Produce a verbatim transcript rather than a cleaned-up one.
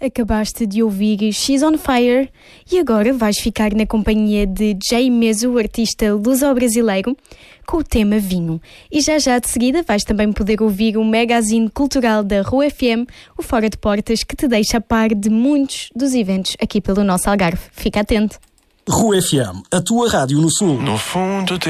Acabaste de ouvir She's on Fire e agora vais ficar na companhia de Jay Meso, artista luso-brasileiro, com o tema Vinho. E já já de seguida vais também poder ouvir o magazine cultural da Rua F M, o Fora de Portas, que te deixa a par de muitos dos eventos aqui pelo nosso Algarve. Fica atento. Rua F M, a tua rádio no Sul. No fundo